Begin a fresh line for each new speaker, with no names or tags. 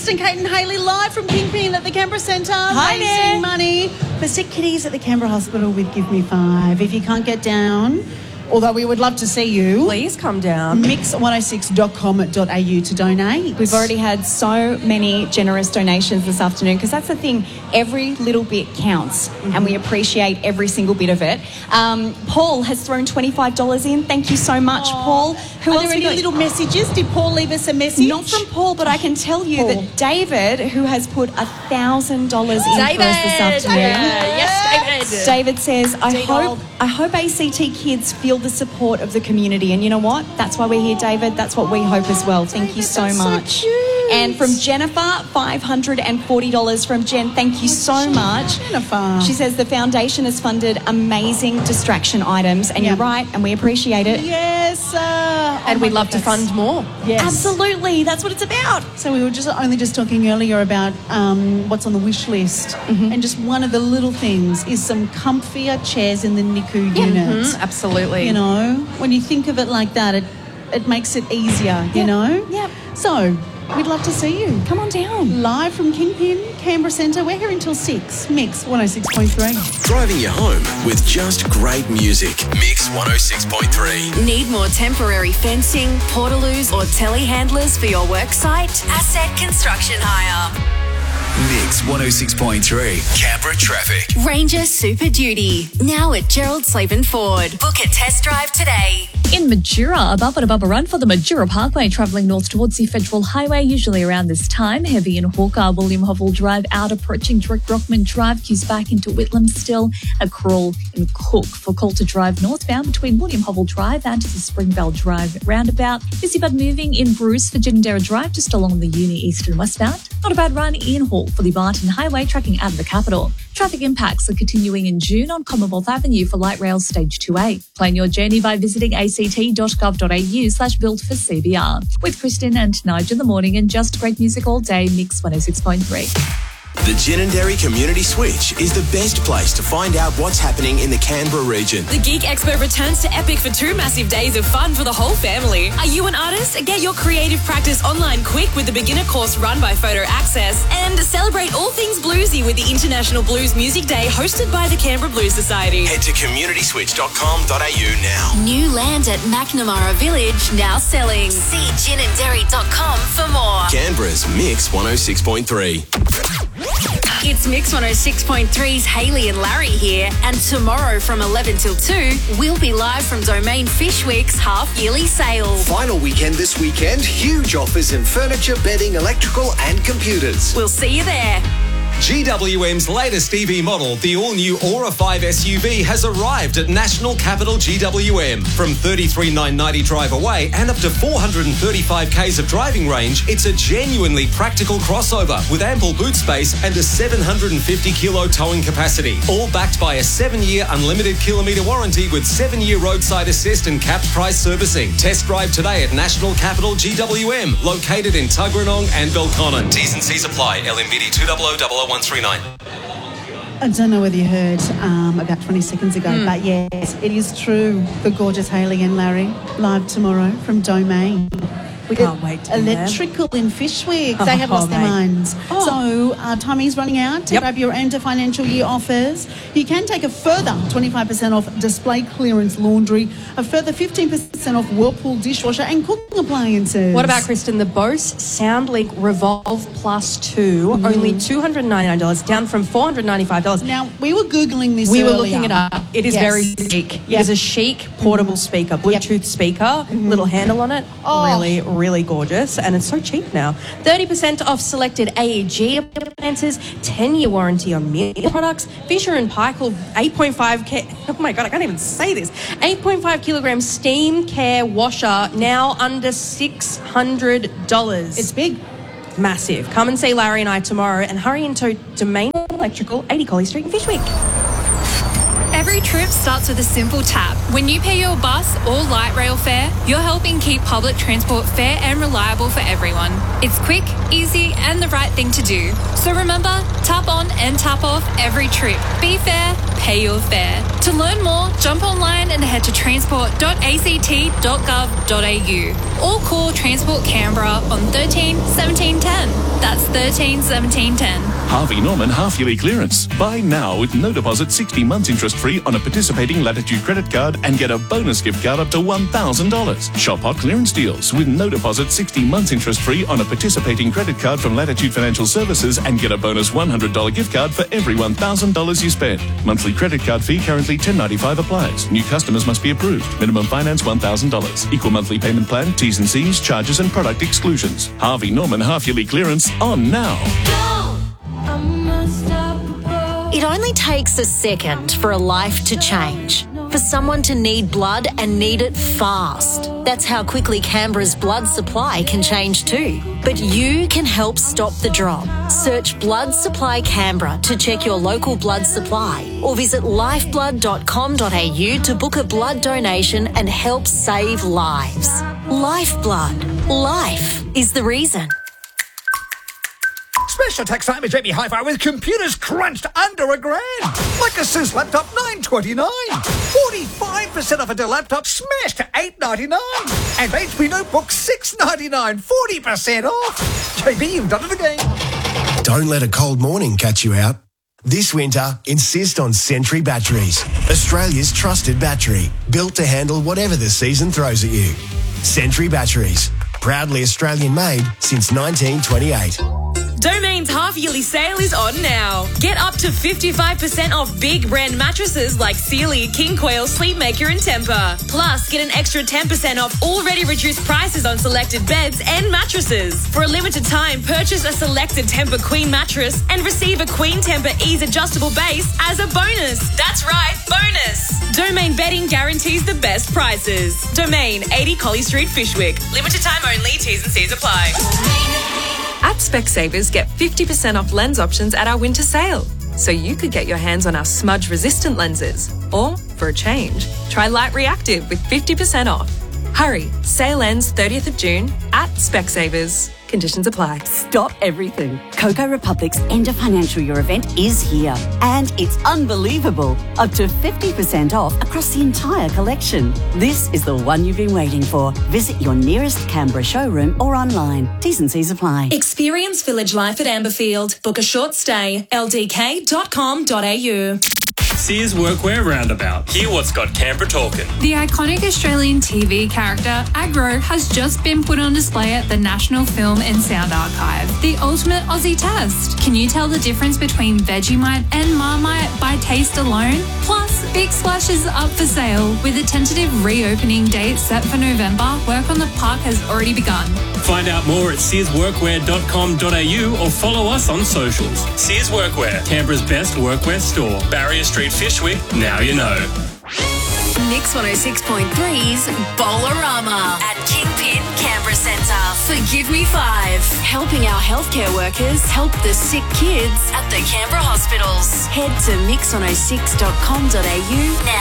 Kristen, Kate and Hayley live from Kingpin at the Canberra Centre.
Hi
raising
there.
money for sick kitties at the Canberra Hospital with Give Me 5. If you can't get down, although we would love to see you,
Please come down.
mix106.com.au to donate.
We've already had so many generous donations this afternoon because that's the thing. Every little bit counts and we appreciate every single bit of it. Paul has thrown $25 in. Thank you so much, Paul. Who
Are
else
there
we
any
got?
little messages? Did Paul leave us a message?
Not from Paul, but I can tell you
Paul.
that David, who has put $1,000 in for us this afternoon.
Yes,
David says, I
D-Dog.
hope ACT kids feel the support of the community. And you know what? That's why we're here, David. That's what we hope as well. Thank you so
that's so
much.
cute.
And from Jennifer, $540 from Jen. Thank you so much.
Jennifer.
She says the foundation has funded amazing distraction items. And
Yeah.
you're right, and we appreciate it.
Yes.
And we'd love to fund more.
Yes.
Absolutely. That's what it's about.
So we were only just talking earlier about what's on the wish list. And just one of the little things is some comfier chairs in the NICU units.
Absolutely.
You know, when you think of it like that, it makes it easier, you know?
Yep.
So we'd love to see you.
Come on down.
Live from Kingpin, Canberra Centre. We're here until 6. Mix 106.3.
Driving you home with just great music. Mix 106.3.
Need more temporary fencing, portaloos or telehandlers for your work site? Asset Construction Hire.
Mix 106.3. Canberra traffic.
Ranger Super Duty. Now at Gerald Slaven Ford. Book a test drive today.
In Majura, a bumper to bumper run for the Majura Parkway travelling north towards the Federal Highway, usually around this time. Heavy in Hawker, William Hovell Drive out, approaching Direct Rockman Drive, queues back into Whitlam still. A crawl in Cook for Coulter Drive northbound between William Hovell Drive and to the Springvale Drive roundabout. Busy but moving in Bruce for Ginninderra Drive just along the Uni east and westbound. Not a bad run in Hall for the Barton Highway tracking out of the capital. Traffic impacts are continuing in June on Commonwealth Avenue for light rail stage 2A. Plan your journey by visiting act.gov.au/build for CBR. With Kristen and Nigel in the morning and just great music all day, Mix 106.3.
The Ginninderra Community Switch is the best place to find out what's happening in the Canberra region.
The Geek Expo returns to Epic for 2 massive days of fun for the whole family. Are you an artist? Get your creative practice online quick with the beginner course run by Photo Access. And celebrate all things bluesy with the International Blues Music Day hosted by the Canberra Blues Society.
Head to communityswitch.com.au now.
New land at McNamara Village now selling. See ginandderry.com for more.
Canberra's Mix 106.3.
It's Mix 106.3's Hayley and Larry here, and tomorrow from 11 till 2, we'll be live from Domain Fish Week's half-yearly sale.
Final weekend this weekend, huge offers in furniture, bedding, electrical and computers.
We'll see you there.
GWM's latest EV model, the all-new Aura 5 SUV, has arrived at National Capital GWM. From 33,990 drive away and up to 435 k's of driving range, it's a genuinely practical crossover with ample boot space and a 750 kilo towing capacity. All backed by a 7-year unlimited kilometre warranty with 7-year roadside assist and capped price servicing. Test drive today at National Capital GWM, located in Tuggeranong and Belconnen. T's and C's apply. LMBD 2000139.
I don't know whether you heard about 20 seconds ago, but yes, it is true. The gorgeous Hayley and Larry live tomorrow from Domain.
We can't wait to be there.
Electrical in Fishwick. They have lost their
mate.
minds. So time is running out to
Yep.
grab your end of financial year offers. You can take a further 25% off display clearance laundry, a further 15% off Whirlpool dishwasher and cooking appliances.
What about, Kristen, the Bose SoundLink Revolve Plus 2, only $299, down from $495.
Now, we were Googling this
We were
earlier.
looking it up. It is
Yes.
very chic.
Yep.
It is a chic portable speaker, Bluetooth speaker, little handle on it.
Oh.
Really gorgeous. And it's so cheap now. 30% off selected AEG appliances, 10-year warranty on Miele products, Fisher & Paykel 8.5K. Oh my God, I can't even say this. 8.5 kilogram steam care washer, now under $600.
It's big.
Massive. Come and see Larry and I tomorrow and hurry into Domain Electrical, 80 Collie Street in Fishwick.
Every trip starts with a simple tap. When you pay your bus or light rail fare, you're helping keep public transport fair and reliable for everyone. It's quick, easy, and the right thing to do. So remember, tap on and tap off every trip. Be fair, pay your fare. To learn more, jump online and head to transport.act.gov.au or call Transport Canberra on 13 17 10. That's 13 17 10.
Harvey Norman half-yearly clearance. Buy now with no deposit, 60 months interest-free on a participating Latitude credit card and get a bonus gift card up to $1,000. Shop hot clearance deals with no deposit, 60 months interest-free on a participating credit card from Latitude Financial Services and get a bonus $100 gift card for every $1,000 you spend. Monthly credit card fee currently $10.95 applies. New customers must be approved. Minimum finance $1,000. Equal monthly payment plan, T's and C's, charges and product exclusions. Harvey Norman half-yearly clearance on now.
It only takes a second for a life to change, for someone to need blood and need it fast. That's how quickly Canberra's blood supply can change too. But you can help stop the drop. Search Blood Supply Canberra to check your local blood supply or visit lifeblood.com.au to book a blood donation and help save lives. Lifeblood. Life is the reason.
Special tax time is Jamie Hi-Fi with computers crunched under $1,000. Like a Asus laptop, $929. 45% off a Dell laptop smashed to $899. And HP notebook, $699. 40% off. JB, you've done it again.
Don't let a cold morning catch you out. This winter, insist on Sentry Batteries, Australia's trusted battery, built to handle whatever the season throws at you. Sentry Batteries, proudly Australian made since 1928.
Domain's half-yearly sale is on now. Get up to 55% off big brand mattresses like Sealy, King Coil, Sleepmaker and Tempur. Plus, get an extra 10% off already reduced prices on selected beds and mattresses. For a limited time, purchase a selected Tempur Queen mattress and receive a Queen Tempur Ease adjustable base as a bonus. That's right, bonus. Domain Bedding guarantees the best prices. Domain, 80 Collie Street, Fishwick. Limited time only, T's and C's apply.
At Specsavers, get 50% off lens options at our winter sale. So you could get your hands on our smudge-resistant lenses. Or, for a change, try Light Reactive with 50% off. Hurry, sale ends 30th of June at Specsavers. Conditions apply.
Stop everything. Coco Republic's end of financial year event is here. And it's unbelievable. Up to 50% off across the entire collection. This is the one you've been waiting for. Visit your nearest Canberra showroom or online. T's and C's apply.
Experience village life at Amberfield. Book a short stay. ldk.com.au.
Sears Workwear Roundabout. Hear what's got Canberra talking.
The iconic Australian TV character Agro has just been put on display at the National Film and Sound Archive. The ultimate Aussie test. Can you tell the difference between Vegemite and Marmite by taste alone? Plus, Big Splash is up for sale with a tentative reopening date set for November. Work on the park has already begun.
Find out more at searsworkwear.com.au or follow us on socials. Sears Workwear, Canberra's best workwear store. Barrier Street, Fishwick, now you know.
Mix 106.3's Bolarama at Kingpin Canberra Centre. Forgive Me 5, helping our healthcare workers help the sick kids at the Canberra hospitals. Head to mix106.com.au now.